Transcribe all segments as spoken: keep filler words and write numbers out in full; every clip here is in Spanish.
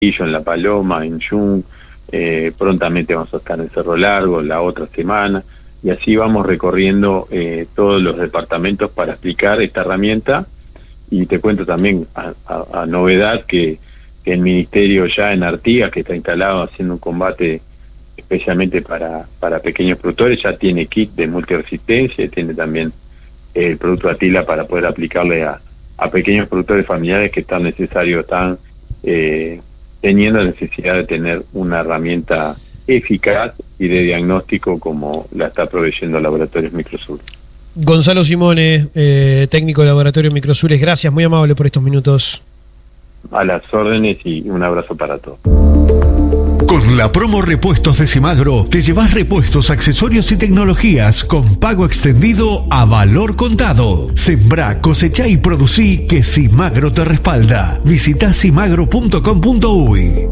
en La Paloma, en Yung, eh, prontamente vamos a estar en Cerro Largo la otra semana, y así vamos recorriendo eh, todos los departamentos para explicar esta herramienta. Y te cuento también a, a, a novedad que, que el Ministerio ya en Artigas, que está instalado haciendo un combate especialmente para, para pequeños productores, ya tiene kit de multiresistencia, y tiene también el producto Atila para poder aplicarle a, a pequeños productores familiares que están necesarios, están eh, teniendo necesidad de tener una herramienta eficaz y de diagnóstico como la está proveyendo Laboratorios Microsur. Gonzalo Simone, eh, técnico de Laboratorio Microsures, gracias, muy amable por estos minutos. A las órdenes y un abrazo para todos. Con la promo Repuestos de Simagro, te llevas repuestos, accesorios y tecnologías con pago extendido a valor contado. Sembrá, cosechá y producí, que Simagro te respalda. Visita simagro punto com punto uy.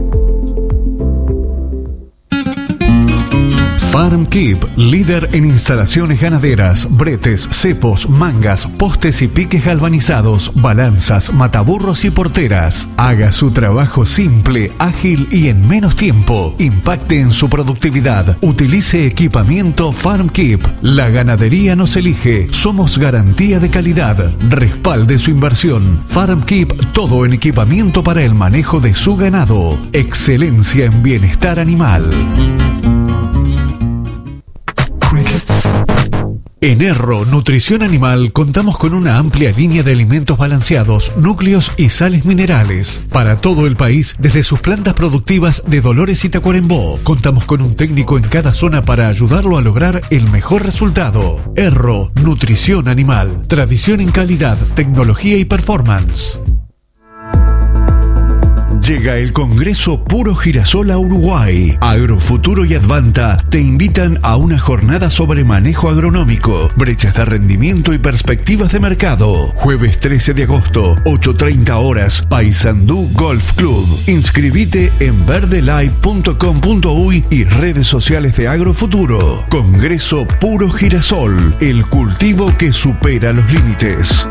FarmKeep, líder en instalaciones ganaderas, bretes, cepos, mangas, postes y piques galvanizados, balanzas, mataburros y porteras. Haga su trabajo simple, ágil y en menos tiempo. Impacte en su productividad. Utilice equipamiento FarmKeep. La ganadería nos elige. Somos garantía de calidad. Respalde su inversión. FarmKeep, todo en equipamiento para el manejo de su ganado. Excelencia en bienestar animal. En Erro Nutrición Animal contamos con una amplia línea de alimentos balanceados, núcleos y sales minerales. Para todo el país, desde sus plantas productivas de Dolores y Tacuarembó, contamos con un técnico en cada zona para ayudarlo a lograr el mejor resultado. Erro Nutrición Animal, tradición en calidad, tecnología y performance. Llega el Congreso Puro Girasol a Uruguay. Agrofuturo y Advanta te invitan a una jornada sobre manejo agronómico, brechas de rendimiento y perspectivas de mercado. Jueves trece de agosto, ocho treinta horas, Paysandú Golf Club. Inscribite en verde live punto com punto uy y redes sociales de Agrofuturo. Congreso Puro Girasol, el cultivo que supera los límites.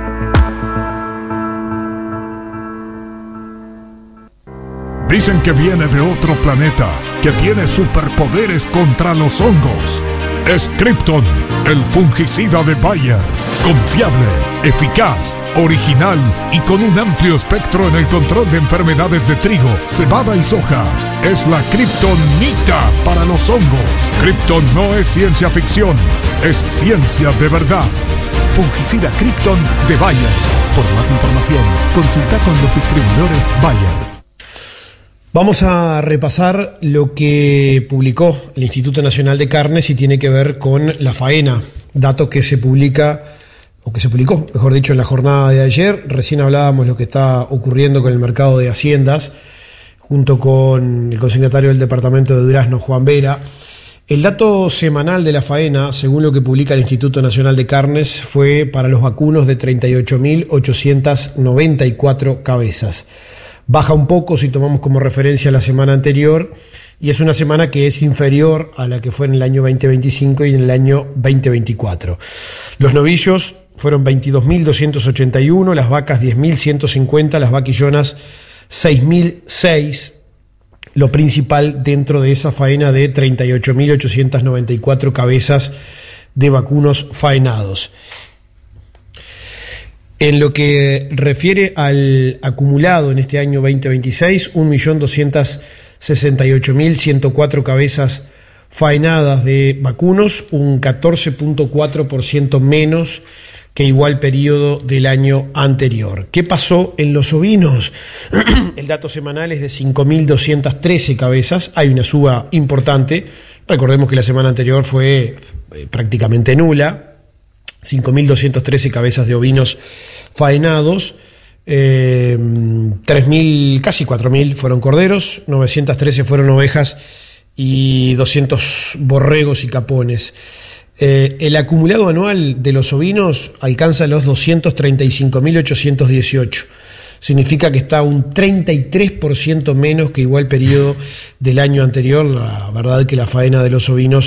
Dicen que viene de otro planeta, que tiene superpoderes contra los hongos. Es Krypton, el fungicida de Bayer. Confiable, eficaz, original y con un amplio espectro en el control de enfermedades de trigo, cebada y soja. Es la Kryptonita para los hongos. Krypton no es ciencia ficción, es ciencia de verdad. Fungicida Krypton de Bayer. Por más información, consulta con los distribuidores Bayer. Vamos a repasar lo que publicó el Instituto Nacional de Carnes y tiene que ver con la faena, dato que se publica, o que se publicó, mejor dicho, en la jornada de ayer. Recién hablábamos lo que está ocurriendo con el mercado de haciendas, junto con el consignatario del departamento de Durazno, Juan Vera. El dato semanal de la faena, según lo que publica el Instituto Nacional de Carnes, fue para los vacunos de treinta y ocho mil ochocientas noventa y cuatro cabezas. Baja un poco si tomamos como referencia la semana anterior, y es una semana que es inferior a la que fue en el año veinte veinticinco y en el año veinte veinticuatro. Los novillos fueron veintidós mil doscientos ochenta y uno, las vacas diez mil ciento cincuenta, las vaquillonas seis mil seis, lo principal dentro de esa faena de treinta y ocho mil ochocientas noventa y cuatro cabezas de vacunos faenados. En lo que refiere al acumulado en este año veinte veintiséis, un millón doscientas sesenta y ocho mil ciento cuatro cabezas faenadas de vacunos, un catorce punto cuatro por ciento menos que igual periodo del año anterior. ¿Qué pasó en los ovinos? El dato semanal es de cinco mil doscientas trece cabezas, hay una suba importante. Recordemos que la semana anterior fue eh, prácticamente nula. cinco mil doscientas trece cabezas de ovinos faenados, eh, tres mil, casi cuatro mil fueron corderos, novecientas trece fueron ovejas y doscientos borregos y capones. Eh, el acumulado anual de los ovinos alcanza los doscientos treinta y cinco mil ochocientos dieciocho. Significa que está un treinta y tres por ciento menos que igual periodo del año anterior. La verdad que la faena de los ovinos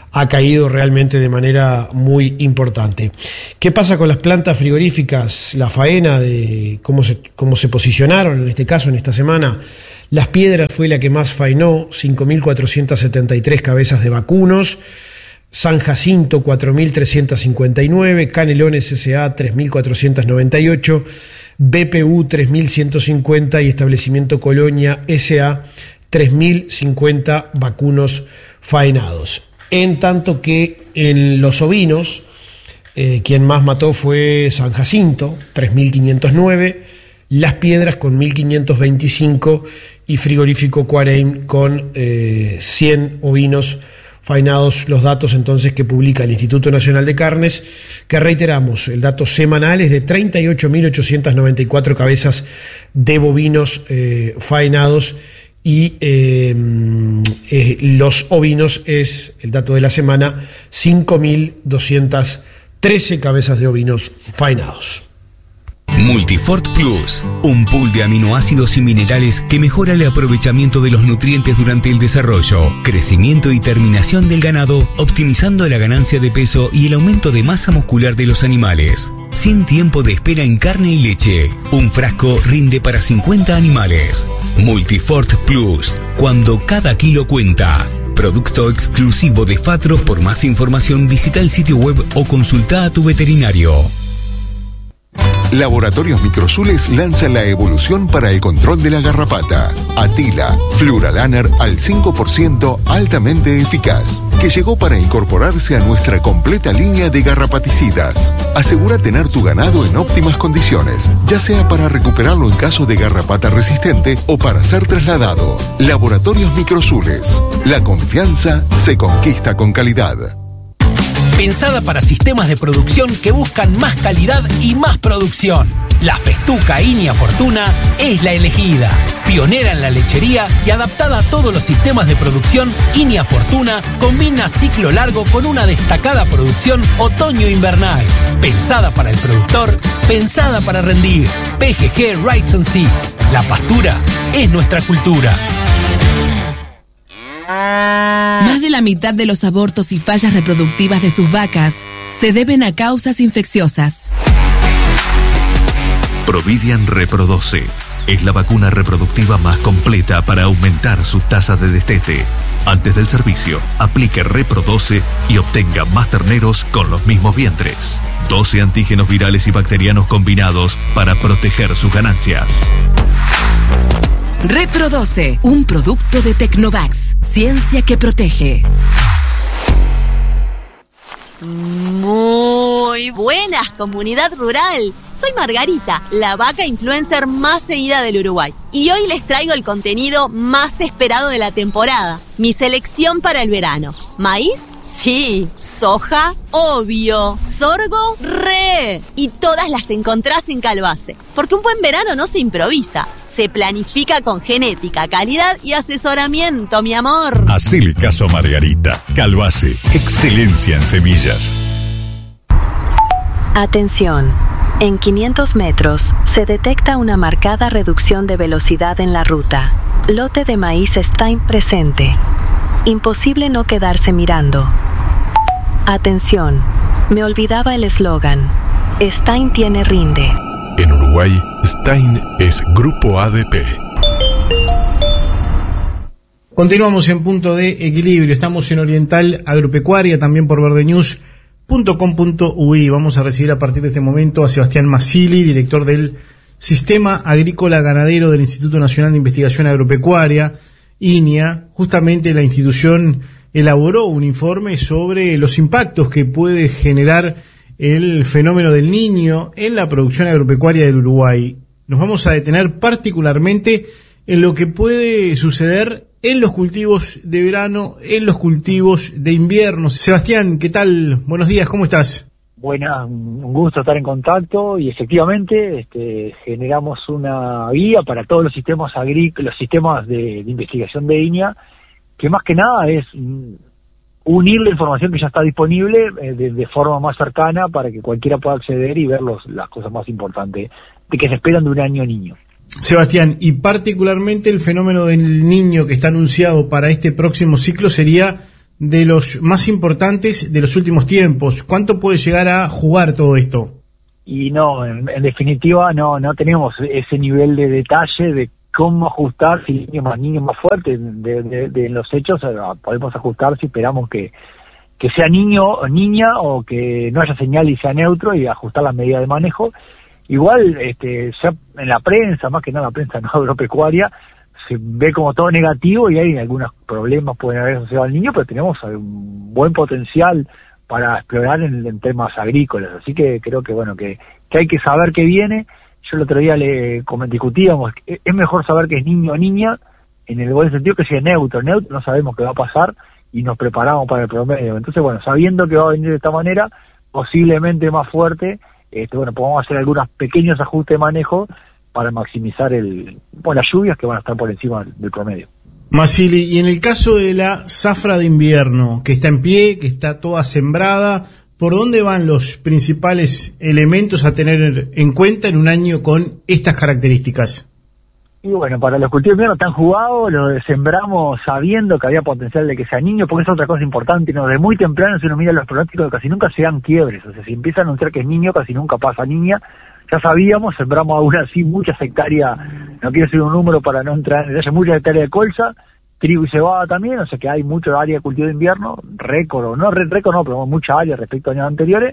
ha caído realmente de manera muy importante. ¿Qué pasa con las plantas frigoríficas? La faena de cómo se, cómo se posicionaron en este caso, en esta semana. Las Piedras fue la que más faenó, cinco mil cuatrocientas setenta y tres cabezas de vacunos. San Jacinto, cuatro mil trescientos cincuenta y nueve. Canelones S A, tres mil cuatrocientos noventa y ocho. B P U, tres mil ciento cincuenta. Y Establecimiento Colonia S A, tres mil cincuenta vacunos faenados. En tanto que en los ovinos, eh, quien más mató fue San Jacinto, tres mil quinientos nueve, Las Piedras con mil quinientos veinticinco y Frigorífico Cuareim con eh, cien ovinos faenados. Los datos entonces que publica el Instituto Nacional de Carnes, que reiteramos, el dato semanal es de treinta y ocho mil ochocientas noventa y cuatro cabezas de bovinos eh, faenados. Y eh, eh, los ovinos es, el dato de la semana, cinco mil doscientas trece cabezas de ovinos faenados. Multifort Plus, un pool de aminoácidos y minerales que mejora el aprovechamiento de los nutrientes durante el desarrollo, crecimiento y terminación del ganado, optimizando la ganancia de peso y el aumento de masa muscular de los animales. Sin tiempo de espera en carne y leche. Un frasco rinde para cincuenta animales. Multifort Plus, cuando cada kilo cuenta. Producto exclusivo de Fatros. Por más información visita el sitio web o consulta a tu veterinario. Laboratorios Microsules lanza la evolución para el control de la garrapata. Atila, Fluralaner al cinco por ciento altamente eficaz, que llegó para incorporarse a nuestra completa línea de garrapaticidas. Asegura tener tu ganado en óptimas condiciones, ya sea para recuperarlo en caso de garrapata resistente o para ser trasladado. Laboratorios Microsules. La confianza se conquista con calidad. Pensada para sistemas de producción que buscan más calidad y más producción. La Festuca Inia Fortuna es la elegida. Pionera en la lechería y adaptada a todos los sistemas de producción, Inia Fortuna combina ciclo largo con una destacada producción otoño-invernal. Pensada para el productor, pensada para rendir. P G G Rights and Seeds. La pastura es nuestra cultura. Más de la mitad de los abortos y fallas reproductivas de sus vacas se deben a causas infecciosas. Providian Reprodoce es la vacuna reproductiva más completa para aumentar su tasa de destete. Antes del servicio, aplique Reprodoce y obtenga más terneros con los mismos vientres. doce antígenos virales y bacterianos combinados para proteger sus ganancias. Reprodoce, un producto de Tecnovax, ciencia que protege. Muy buenas, comunidad rural. Soy Margarita, la vaca influencer más seguida del Uruguay. Y hoy les traigo el contenido más esperado de la temporada. Mi selección para el verano. ¿Maíz? Sí. ¿Soja? Obvio. ¿Sorgo? ¡Re! Y todas las encontrás en Calvace. Porque un buen verano no se improvisa. Se planifica con genética, calidad y asesoramiento, mi amor. Hacele caso a Margarita. Calvace, excelencia en semillas. Atención. En quinientos metros se detecta una marcada reducción de velocidad en la ruta. Lote de maíz Stein presente. Imposible no quedarse mirando. Atención. Me olvidaba el eslogan. Stein tiene rinde. En Uruguay, Stein es Grupo A D P. Continuamos en Punto de Equilibrio. Estamos en Oriental Agropecuaria, también por verdenews punto com punto u i. Vamos a recibir a partir de este momento a Sebastián Massili, director del Sistema Agrícola Ganadero del Instituto Nacional de Investigación Agropecuaria, INIA. Justamente la institución elaboró un informe sobre los impactos que puede generar el fenómeno del Niño en la producción agropecuaria del Uruguay. Nos vamos a detener particularmente en lo que puede suceder en los cultivos de verano, en los cultivos de invierno. Sebastián, ¿qué tal? Buenos días, ¿cómo estás? Buenas, un gusto estar en contacto y efectivamente este, generamos una guía para todos los sistemas agrícolas, los sistemas de, de investigación de INIA, que más que nada es unir la información que ya está disponible eh, de, de forma más cercana para que cualquiera pueda acceder y ver los, las cosas más importantes de que se esperan de un año a niño. Sebastián, y particularmente el fenómeno del Niño que está anunciado para este próximo ciclo sería de los más importantes de los últimos tiempos. ¿Cuánto puede llegar a jugar todo esto? Y no, en, en definitiva no no tenemos ese nivel de detalle de cómo ajustar, si niño más niño más fuerte, de, de, de los hechos podemos ajustar si esperamos que, que sea niño o niña o que no haya señal y sea neutro y ajustar las medidas de manejo. Igual, este, ya en la prensa, más que nada la prensa no agropecuaria, se ve como todo negativo y hay algunos problemas pueden haber asociado al niño, pero tenemos un buen potencial para explorar en, en temas agrícolas, así que creo que bueno que, que hay que saber qué viene. Yo el otro día le como discutíamos, es mejor saber que es niño o niña, en el buen sentido que sea neutro, neutro no sabemos qué va a pasar y nos preparamos para el promedio. Entonces bueno, sabiendo que va a venir de esta manera, posiblemente más fuerte, este, bueno, podemos hacer algunos pequeños ajustes de manejo para maximizar el bueno, las lluvias que van a estar por encima del promedio. Masili, y en el caso de la zafra de invierno, que está en pie, que está toda sembrada, ¿por dónde van los principales elementos a tener en cuenta en un año con estas características? Y bueno, para los cultivos de invierno están jugados, los sembramos sabiendo que había potencial de que sea niño, porque es otra cosa importante, ¿no? De muy temprano, si uno mira los pronósticos, casi nunca se dan quiebres, o sea, si empieza a anunciar que es niño, casi nunca pasa niña. Ya sabíamos, sembramos aún así muchas hectáreas, no quiero decir un número para no entrar en detalle, muchas hectáreas de colza, trigo y cebada también, o sea que hay mucho área de cultivo de invierno, récord, o no récord no, pero mucha área respecto a años anteriores,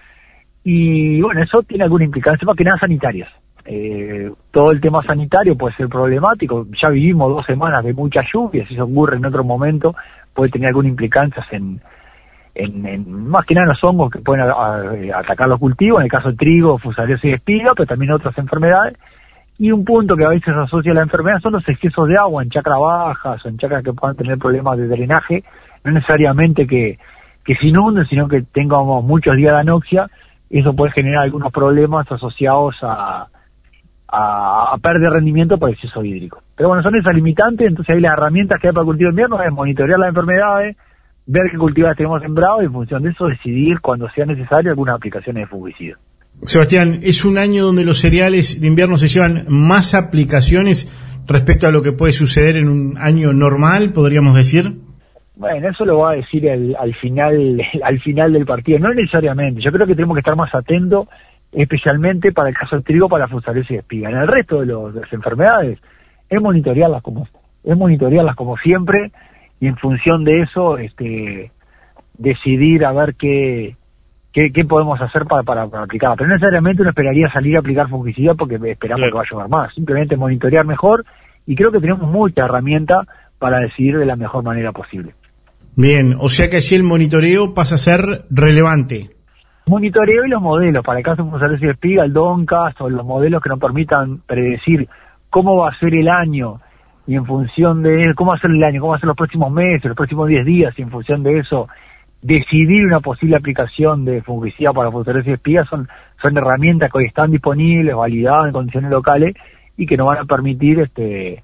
y bueno, eso tiene alguna implicancia, más que nada sanitarias. Eh, todo el tema sanitario puede ser problemático, ya vivimos dos semanas de mucha lluvia, si eso ocurre en otro momento puede tener alguna implicancia en... En, en más que nada los hongos que pueden a, a, atacar los cultivos, en el caso del trigo, fusariosis y espiga, pero también otras enfermedades. Y un punto que a veces asocia a la enfermedad son los excesos de agua en chacras bajas o en chacras que puedan tener problemas de drenaje, no necesariamente que, que se inunden, sino que tengamos muchos días de anoxia. Eso puede generar algunos problemas asociados a, a, a pérdida de rendimiento por exceso hídrico. Pero bueno, son esas limitantes, entonces ahí las herramientas que hay para el cultivo de invierno es monitorear las enfermedades, ver qué cultivares tenemos sembrado y en función de eso decidir cuando sea necesario algunas aplicaciones de fungicida. Sebastián, es un año donde los cereales de invierno se llevan más aplicaciones respecto a lo que puede suceder en un año normal, podríamos decir. Bueno, eso lo va a decir el, al final al final del partido, no necesariamente. Yo creo que tenemos que estar más atentos, especialmente para el caso del trigo, para la fusariosis y espiga. En el resto de, los, de las enfermedades, es monitorearlas como es monitorearlas como siempre. Y en función de eso, este, decidir a ver qué, qué, qué podemos hacer para, para, para aplicarla. Pero no necesariamente uno esperaría salir a aplicar fungicida porque esperamos claro. que va a llover más. Simplemente monitorear mejor y creo que tenemos mucha herramienta para decidir de la mejor manera posible. Bien, o sea que así el monitoreo pasa a ser relevante. Monitoreo y los modelos, para el caso de fusariosis de espiga, el Doncast o los modelos que nos permitan predecir cómo va a ser el año, y en función de cómo va a ser el año, cómo va a ser los próximos meses, los próximos diez días, y en función de eso, decidir una posible aplicación de fungicida para fusariosis y espiga, son, son herramientas que hoy están disponibles, validadas en condiciones locales, y que nos van a permitir este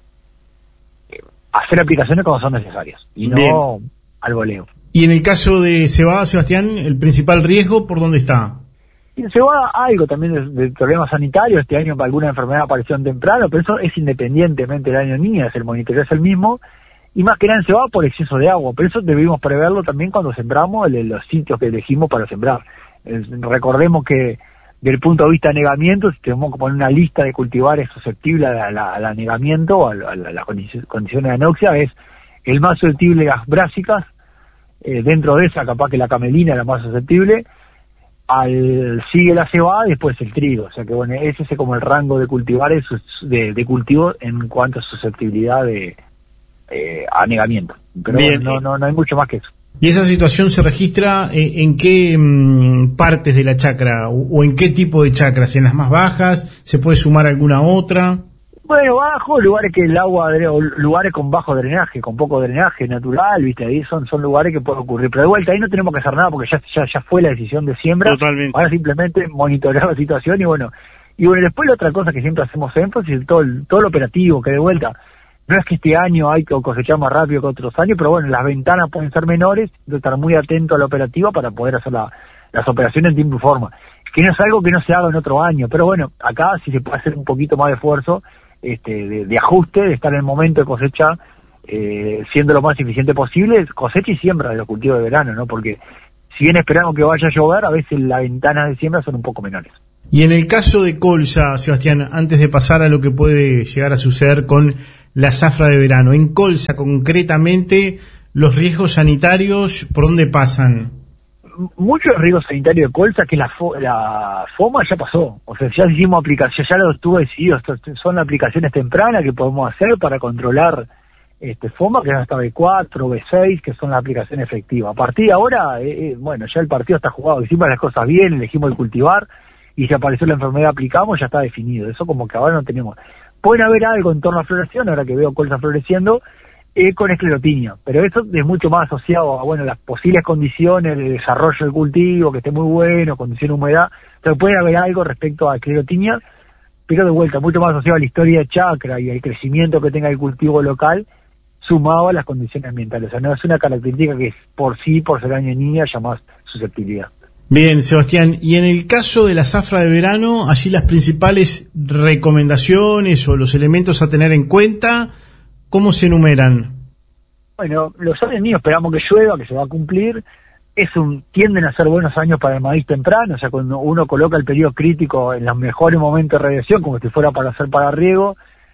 hacer aplicaciones cuando son necesarias, y no Bien. al voleo. Y en el caso de cebada, Sebastián, ¿el principal riesgo por dónde está? En cebada algo también de, de problemas sanitarios, este año alguna enfermedad apareció temprano, pero eso es independientemente del año niña, el monitoreo es el mismo, y más que nada en cebada por exceso de agua, pero eso debimos preverlo también cuando sembramos el, los sitios que elegimos para sembrar. Eh, recordemos que desde el punto de vista de anegamiento, si tenemos que poner una lista de cultivares susceptibles al, al anegamiento o a, a, a las condiciones de anoxia, es el más susceptible las brásicas, eh, dentro de esa capaz que la camelina es la más susceptible, al sigue la cebada y después el trigo, o sea que bueno, ese es como el rango de cultivares de, de cultivo en cuanto a susceptibilidad de eh, anegamiento, pero Bien, bueno, no, no, no hay mucho más que eso. ¿Y esa situación se registra eh, en qué mmm, partes de la chacra o, o en qué tipo de chacras? ¿En las más bajas? ¿Se puede sumar alguna otra? Bueno, bajo, lugares que el agua, lugares con bajo drenaje, con poco drenaje natural, viste, ahí son, son lugares que puede ocurrir. Pero de vuelta, ahí no tenemos que hacer nada porque ya, ya, ya fue la decisión de siembra. Totalmente. Ahora simplemente monitorear la situación y bueno, y bueno, después la otra cosa que siempre hacemos énfasis, todo el, todo lo operativo, que de vuelta, no es que este año hay que cosechar más rápido que otros años, pero bueno, las ventanas pueden ser menores, de estar muy atento a la operativa para poder hacer la, las operaciones en tiempo y forma. Que no es algo que no se haga en otro año, pero bueno, acá sí se puede hacer un poquito más de esfuerzo, Este, de, de ajuste, de estar en el momento de cosecha eh, siendo lo más eficiente posible, cosecha y siembra de los cultivos de verano, ¿no? Porque si bien esperamos que vaya a llover, a veces las ventanas de siembra son un poco menores. Y en el caso de colza, Sebastián, antes de pasar a lo que puede llegar a suceder con la zafra de verano, en colza concretamente, los riesgos sanitarios, ¿por dónde pasan? Muchos riesgos sanitarios de colza, que la, fo la FOMA ya pasó, o sea, ya hicimos aplicación, ya lo estuvo decidido, son aplicaciones tempranas que podemos hacer para controlar este FOMA, que es hasta B cuatro, B seis, que son las aplicaciones efectivas. A partir de ahora, eh, bueno, ya el partido está jugado, hicimos las cosas bien, elegimos el cultivar, y si apareció la enfermedad aplicamos, ya está definido. Eso como que ahora no tenemos. Puede haber algo en torno a floración, ahora que veo colza floreciendo, eh, con esclerotinia, pero eso es mucho más asociado a, bueno, las posibles condiciones de desarrollo del cultivo, que esté muy bueno, condición de humedad. Entonces puede haber algo respecto a esclerotinia, pero de vuelta, mucho más asociado a la historia de chacra y al crecimiento que tenga el cultivo local, sumado a las condiciones ambientales. O sea, no es una característica que por sí, por ser año niña, ya más susceptibilidad. Bien, Sebastián, y en el caso de la zafra de verano, allí las principales recomendaciones o los elementos a tener en cuenta, ¿cómo se enumeran? Bueno, los años niños esperamos que llueva, que se va a cumplir. Es un tienden a ser buenos años para el maíz temprano, o sea, cuando uno coloca el periodo crítico en los mejores momentos de radiación, como si fuera para hacer para riego,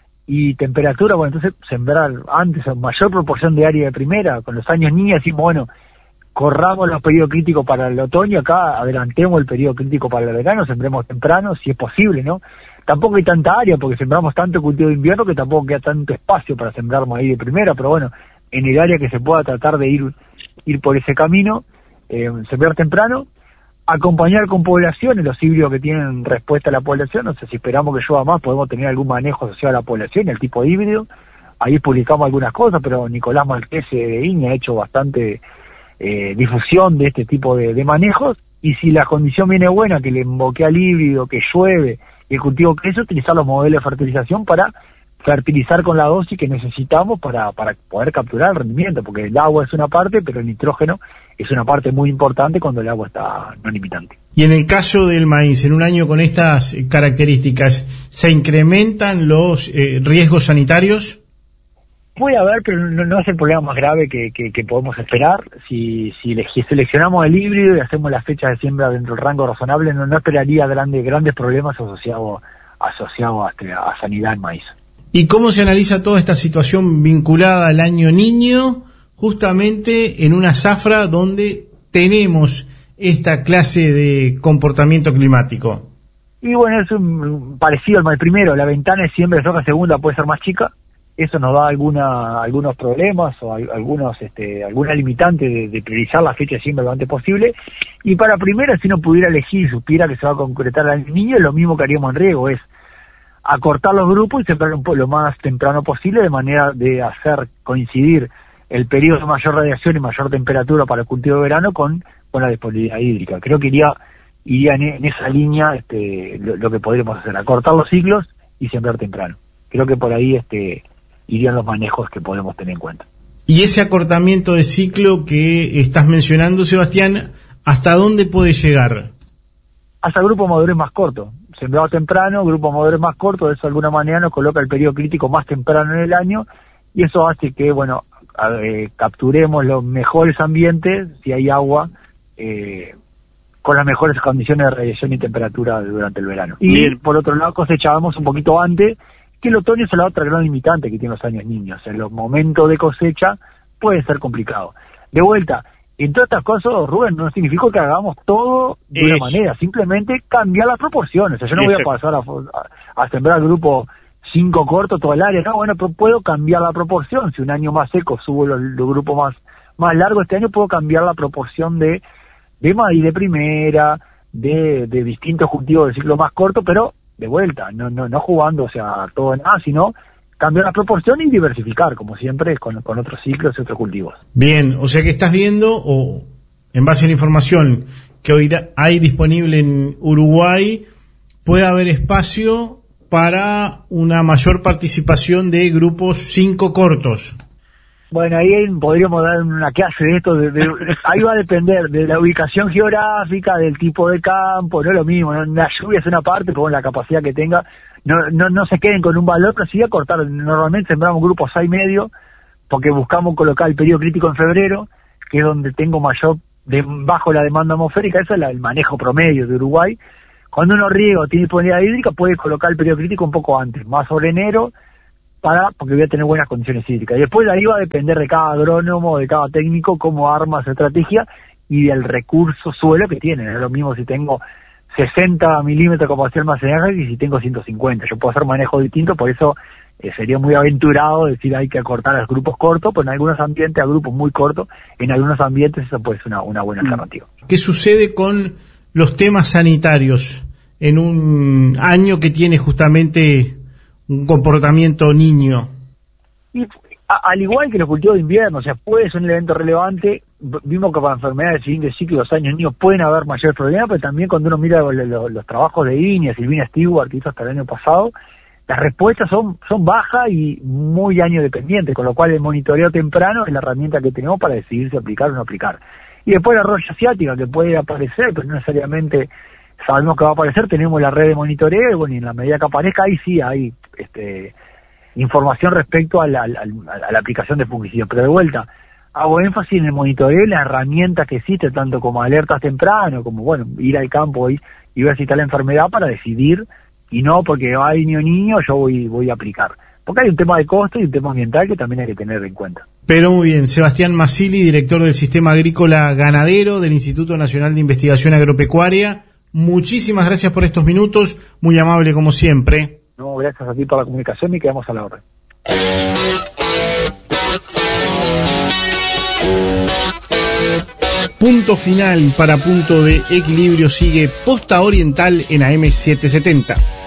y temperatura, bueno, entonces sembrar antes, a mayor proporción de área de primera, con los años niños decimos, bueno, corramos los periodos críticos para el otoño, acá adelantemos el periodo crítico para el verano, sembremos temprano, si es posible, ¿no? Tampoco hay tanta área, porque sembramos tanto cultivo de invierno que tampoco queda tanto espacio para sembrar maíz de primera, pero bueno, en el área que se pueda tratar de ir ir por ese camino, eh, sembrar temprano, acompañar con poblaciones, los híbridos que tienen respuesta a la población, no sé si esperamos que llueva más, podemos tener algún manejo asociado a la población, el tipo de híbrido, ahí publicamos algunas cosas, pero Nicolás Marquese de Iña ha hecho bastante eh, difusión de este tipo de, de manejos, y si la condición viene buena, que le emboque al híbrido, que llueve, y el cultivo crece, utilizar los modelos de fertilización para fertilizar con la dosis que necesitamos para, para poder capturar el rendimiento, porque el agua es una parte, pero el nitrógeno es una parte muy importante cuando el agua está no limitante. Y en el caso del maíz, en un año con estas características, ¿se incrementan los eh, riesgos sanitarios? Puede haber, pero no, no es el problema más grave que, que, que podemos esperar. Si, si seleccionamos el híbrido y hacemos las fechas de siembra dentro del rango razonable, no, no esperaría grande, grandes problemas asociados asociado a, a sanidad en maíz. ¿Y cómo se analiza toda esta situación vinculada al año niño, justamente en una zafra donde tenemos esta clase de comportamiento climático? Y bueno, es un, parecido al maíz primero, la ventana de siembra de soja segunda puede ser más chica, eso nos da alguna, algunos problemas o algunos, este, alguna limitante de, de priorizar la fecha de siembra lo antes posible, y para primera, si uno pudiera elegir y supiera que se va a concretar al niño, lo mismo que haríamos en riego, es acortar los grupos y sembrar un poco lo más temprano posible, de manera de hacer coincidir el periodo de mayor radiación y mayor temperatura para el cultivo de verano con, con la disponibilidad hídrica. Creo que iría iría en, en esa línea este, lo, lo que podríamos hacer, acortar los ciclos y sembrar temprano. Creo que por ahí este, irían los manejos que podemos tener en cuenta. Y ese acortamiento de ciclo que estás mencionando, Sebastián, ¿hasta dónde puede llegar? Hasta grupos madurez más cortos. Sembrado temprano, grupo madurez más corto, eso de alguna manera nos coloca el periodo crítico más temprano en el año, y eso hace que, bueno, eh, capturemos los mejores ambientes, si hay agua, eh, con las mejores condiciones de radiación y temperatura durante el verano. Y Bien. Por otro lado cosechábamos un poquito antes, que el otoño es la otra gran limitante que tienen los años niños. En los momentos de cosecha puede ser complicado. De vuelta, en todas estas cosas, Rubén, no significa que hagamos todo de es. una manera, simplemente cambiar las proporciones. O sea, yo no voy a pasar a, a, a sembrar grupo cinco cortos todo el área, no, bueno, pero puedo cambiar la proporción. Si un año más seco subo los, los grupos más, más largos, este año puedo cambiar la proporción de, de maíz de primera, de, de distintos cultivos de ciclo más corto, pero de vuelta, no, no, no jugando, o sea, todo en nada, sino cambiar la proporción y diversificar, como siempre, con, con otros ciclos y otros cultivos. Bien, o sea que estás viendo, o en base a la información que hoy hay disponible en Uruguay, puede haber espacio para una mayor participación de grupos cinco cortos. Bueno, ahí podríamos dar una clase de esto, de, de, ahí va a depender de la ubicación geográfica, del tipo de campo, no es lo mismo, ¿no? La lluvia es una parte, pero bueno, la capacidad que tenga, no no no se queden con un valor, pero sí acortar. Normalmente sembramos grupos seis y medio porque buscamos colocar el periodo crítico en febrero, que es donde tengo mayor, de, bajo la demanda atmosférica, eso es la, el manejo promedio de Uruguay. Cuando uno riega o tiene disponibilidad hídrica, puede colocar el periodo crítico un poco antes, más sobre enero, para porque voy a tener buenas condiciones hídricas. Y después de ahí va a depender de cada agrónomo, de cada técnico, cómo arma su estrategia y del recurso suelo que tiene. Es lo mismo si tengo sesenta milímetros de capacidad de almacenaje y si tengo ciento cincuenta. Yo puedo hacer manejo distinto, por eso eh, sería muy aventurado decir hay que acortar a los grupos cortos, pero en algunos ambientes a grupos muy cortos, en algunos ambientes eso puede ser una, una buena alternativa. ¿Qué sucede con los temas sanitarios en un año que tiene justamente un comportamiento niño? Y a, al igual que los cultivos de invierno, o sea, puede ser un evento relevante. Vimos que para enfermedades de siguiente ciclo, los años niños pueden haber mayores problemas, pero también cuando uno mira los, los, los trabajos de Iña, Silvina Stewart, que hizo hasta el año pasado, las respuestas son, son bajas y muy año dependientes, con lo cual el monitoreo temprano es la herramienta que tenemos para decidir si aplicar o no aplicar. Y después la roya asiática, que puede aparecer, pero no necesariamente sabemos que va a aparecer, tenemos la red de monitoreo, y bueno, y en la medida que aparezca, ahí sí hay este, información respecto a la, a, la, a la aplicación de fungicida. Pero de vuelta, hago énfasis en el monitoreo, las herramientas que existen, tanto como alertas temprano, como bueno, ir al campo y, y ver si está la enfermedad para decidir, y no porque va niño niño, yo voy, voy a aplicar. Porque hay un tema de costo y un tema ambiental que también hay que tener en cuenta. Pero muy bien, Sebastián Masili, director del Sistema Agrícola Ganadero del Instituto Nacional de Investigación Agropecuaria, muchísimas gracias por estos minutos, muy amable como siempre. No, gracias a ti por la comunicación y quedamos a la orden. Punto final para Punto de Equilibrio. Sigue Posta Oriental en A M setecientos setenta.